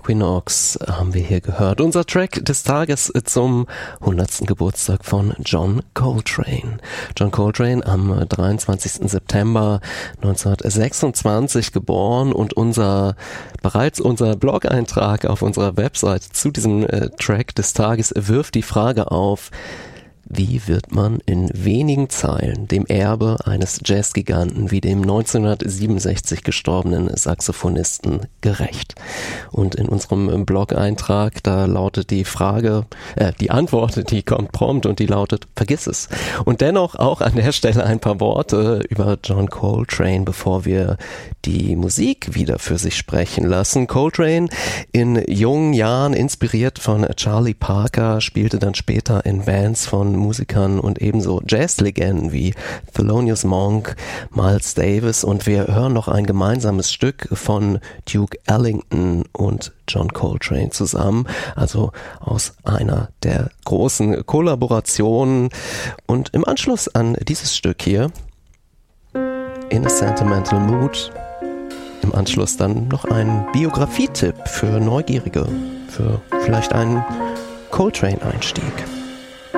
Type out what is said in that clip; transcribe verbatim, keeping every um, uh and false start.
Equinox haben wir hier gehört. Unser Track des Tages zum hundertsten Geburtstag von John Coltrane. John Coltrane am dreiundzwanzigsten September neunzehnhundertsechsundzwanzig geboren, und unser bereits unser Blog-Eintrag auf unserer Website zu diesem äh, Track des Tages wirft die Frage auf: Wie wird man in wenigen Zeilen dem Erbe eines Jazzgiganten wie dem neunzehnhundertsiebenundsechzig gestorbenen Saxophonisten gerecht? Und in unserem Blog-Eintrag, da lautet die Frage, äh, die Antwort, die kommt prompt, und die lautet: Vergiss es. Und dennoch auch an der Stelle ein paar Worte über John Coltrane, bevor wir die Musik wieder für sich sprechen lassen. Coltrane, in jungen Jahren inspiriert von Charlie Parker, spielte dann später in Bands von Musikern und ebenso Jazzlegenden wie Thelonious Monk, Miles Davis, und wir hören noch ein gemeinsames Stück von Duke Ellington und John Coltrane zusammen, also aus einer der großen Kollaborationen. Und im Anschluss an dieses Stück hier, In a Sentimental Mood, im Anschluss dann noch ein Biografietipp für Neugierige, für vielleicht einen Coltrane-Einstieg.